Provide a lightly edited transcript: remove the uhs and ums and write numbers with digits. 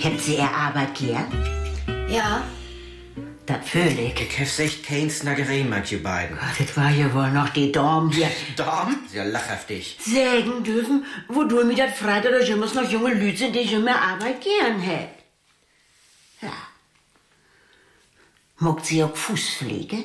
Habt sie ihr Arbeit gern? Ja. Das fühl ich. Ich hab echt kein Snaggerei mit you beiden. Das war ja wohl noch die Dame hier. Dom? Sehr lachhaftig. Sagen dürfen, wodurch mir das freut, dass immer noch junge Leute sind, die immer Arbeit gern hat. Ja. Mogt sie auch Fußpflege?